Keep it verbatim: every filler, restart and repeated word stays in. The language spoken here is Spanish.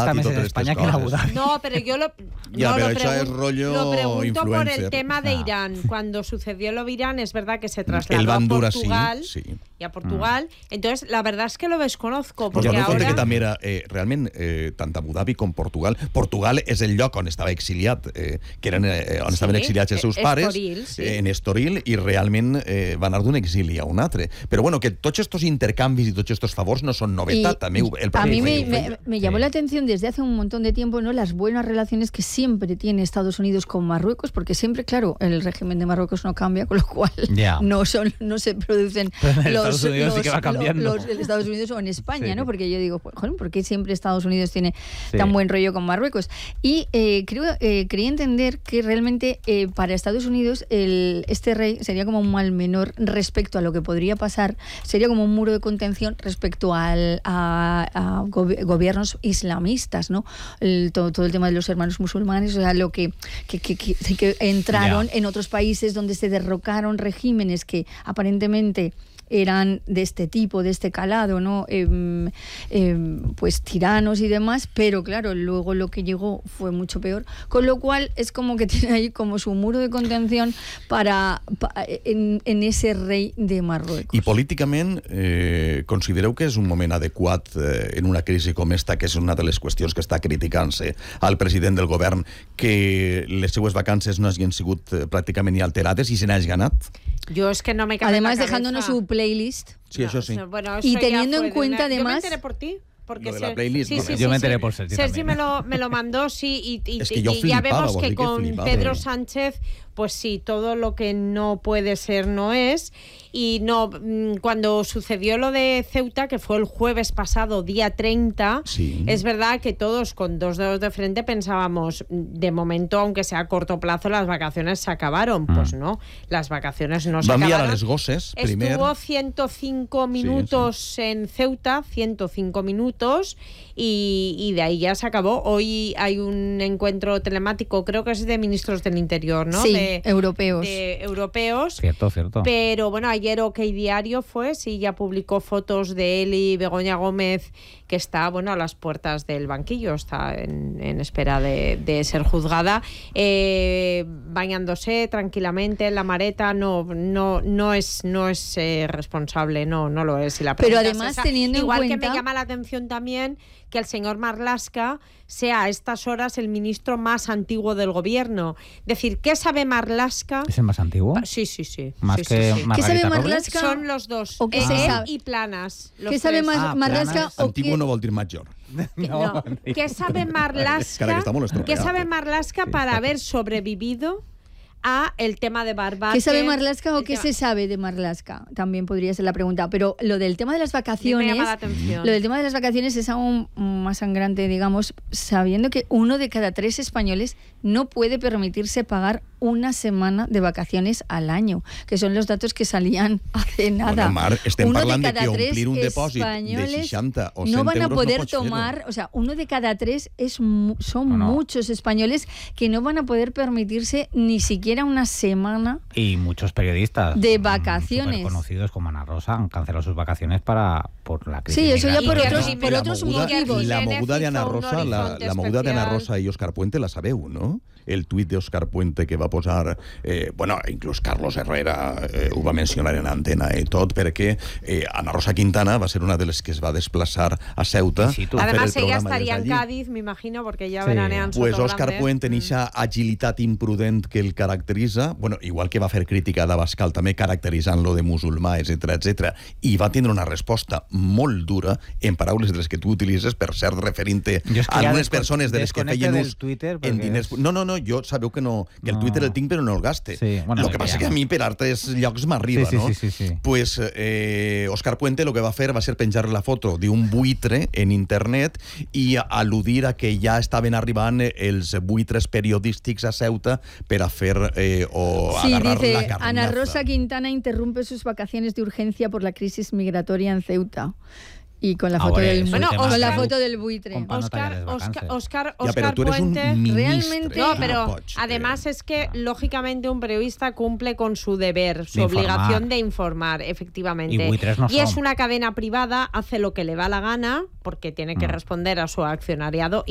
Sadat i més en totes Espanya aquestes que en Abu coses. Dhabi. No, pero yo lo, Ya, no, pero lo, eso pregun- es rollo lo pregunto por influencer. el tema de Ah. Irán. Cuando sucedió lo de Irán, es verdad que se El trasladó a Bandura Portugal sí, sí. y a Portugal. Entonces, la verdad es que lo desconozco. Pues Porque jo no ahora... que també era, eh, realment, eh, tant Abu Dhabi com Portugal. Portugal és el lloc on estava exiliat, eh, que eren, eh, on Sí, estaven exiliats els seus pares, Estoril, sí. eh, en Estoril, i realment eh, van anar d'un exili a un altre. Però bueno, que tots estos intercanvis i tots estos favors no són novetat. Y també el a mí propi me, rei ho me, feia. me llamó Sí. la atención desde hace un montón de tiempo, ¿no?, las buenas relaciones que siempre tiene Estados Unidos con Marruecos, porque siempre, claro, el régimen de Marruecos no cambia, con lo cual Ya. no son no se producen Pero en los, Estados Unidos sí que va los- cambiando. los- en Estados Unidos o en España, Sí. ¿no? Porque yo digo, pues, joder, ¿por qué siempre Estados Unidos tiene Sí. tan buen rollo con Marruecos? Y eh, creo eh, quería entender que realmente eh, para Estados Unidos el, este rey sería como un mal menor respecto a lo que podría pasar, sería como un muro de contención respecto al, a, a gobi- gobiernos islamistas, ¿no? El, todo, todo el tema de los hermanos musulmanes, o sea, lo que, que, que, que, que entraron Ya. en otros países donde se derrocaron regímenes que aparentemente eran de este tipo, de este calado, ¿no? Eh, eh, pues tiranos y demás, pero claro, luego lo que llegó fue mucho peor, con lo cual es como que tiene ahí como su muro de contención para, pa, en, en ese rei de Marruecos. I políticament, eh, considereu que és un moment adequat eh, en una crisi com esta, que és una de les qüestions que està criticant-se al president del govern, que les seues vacances no hagin sigut eh, pràcticament ni alterades i se n'hagi ganat? Yo es que no me cabe Además, en la dejándonos cabeza. su playlist. Sí, això sí. No, bueno, Y eso ya teniendo fue en de cuenta, una- Yo me además- enteré por ti. Porque Lo de la Ser- playlist, sí, ¿no? sí, Yo sí, me enteré sí. por Sergi Sergi también. me lo, me lo mandó, sí, y, y, Es que y- yo y ya flipaba, vemos vos, que di que con flipaba. Pedro Sánchez, pues sí, todo lo que no puede ser no es. Y no, mm, cuando sucedió lo de Ceuta, que fue el jueves pasado, día treinta, Sí. es verdad que todos con dos dedos de frente pensábamos, de momento, aunque sea a corto plazo, las vacaciones se acabaron. Pues no, las vacaciones no se Va enviar acabaron. a les gosses, primer. Estuvo ciento cinco minutos en Ceuta, ciento cinco minutos, y, y de ahí ya se acabó. Hoy hay un encuentro telemático, creo que es de ministros del Interior, ¿no? Sí, de, europeos. de europeos. Cierto, cierto. Pero bueno, ayer OK Diario fue, sí, ya publicó fotos de él y Begoña Gómez, que está, bueno, a las puertas del banquillo, está en, en espera de, de ser juzgada, eh, bañándose tranquilamente en la mareta. No, no, no es, no es eh, responsable, no, no lo es. Y la Pero pregunta es además, esa. teniendo en Igual que cuenta- me llama la atención también que el señor Marlaska sea a estas horas el ministro más antiguo del gobierno. Decir, ¿qué sabe Marlaska? ¿Es el más antiguo? Sí, sí, sí. Más sí, que sí, sí. Margarita ¿Qué sabe Robles? Marlaska? Son los dos. ¿O qué Eh, se él sabe? y Planas. los ¿Qué sabe tres. Mar- Ah, Marlaska? Planas. o Antiguo qué- no vol dir major. No. ¿Qué sabe Marlaska? Cara, que está molt ¿Qué estropeado. sabe Marlaska para haber sobrevivido a el tema de Barbate? ¿Qué sabe Marlaska o el qué tema- se sabe de Marlaska? También podría ser la pregunta. Pero lo del tema de las Me vacaciones, llama la atención. lo del tema de las vacaciones es aún más sangrante, digamos, sabiendo que uno de cada tres españoles no puede permitirse pagar una semana de vacaciones al año, que son los datos que salían hace nada. Bueno, Mar, estem Uno parlant de cada que tres omplir un depòsit de españoles seixanta o no cent van a euros poder no pots fer-ho. tomar, o sea, uno de cada tres es mu- son No, no. muchos españoles que no van a poder permitirse ni siquiera una semana. Y muchos periodistas De mm, vacaciones. conocidos como Ana Rosa han cancelado sus vacaciones para por la crisis. Sí, eso ya por migratoria. otros- Y por la otros moguda, motivos. La Jiménez moguda de Ana hizo un Rosa, la, horizonte la moguda de Ana especial. Rosa i Òscar Puente la sabeu, no? El tuit d'Òscar Puente que va posar, eh, bueno, inclús Carlos Herrera eh, ho va mencionar en antena i tot, perquè eh, Ana Rosa Quintana va ser una de les que es va desplaçar a Ceuta Sí, sí, tú. a fer el Además, ella programa estaría des en d'allí. Cádiz, me imagino, porque ya Sí. veranean Pues Soto Òscar Grande. Puente, en eixa agilitat imprudent que el caracteritza, bueno, igual que va fer crítica d'Abascal, també caracteritzant-lo de musulmà, etcètera, etcètera, i va tindre una resposta molt dura, en paraules de les que tu utilitzes, per cert, referint-te Jo és que a ja algunes descon- persones de les que desconnecte feien del ús Twitter, en perquè diners... és- No, no, no, jo sabeu que no, que el No. Twitter el tinc però no el gaste. Sí, bueno, el que ja passa no. que a mi per altres llocs m'arriba, Sí, sí, no? sí, sí, sí. Pues eh, Òscar Puente lo que va fer va ser penjar la foto d'un buitre en internet i al·ludir a que ja estaven arribant els buitres periodístics a Ceuta per a fer eh, o Sí, agarrar la dice, carnaza. Ana Rosa Quintana interrumpe sus vacaciones de urgencia por la crisis migratoria en Ceuta. Y con la foto, Ahora del, es un Bueno, tema con la Oscar- foto del buitre. Con- para no tallar Oscar, les Oscar, vacances. Oscar, Ja, però Oscar tu eres un Puente... ministre. realmente- No, que pero pots, eh, además es que, lógicamente, un periodista cumple con su deber, su De obligación informar. de informar, efectivamente. Y buitres no Y es son. una cadena privada, hace lo que le va la gana, porque tiene que Mm. responder a su accionariado.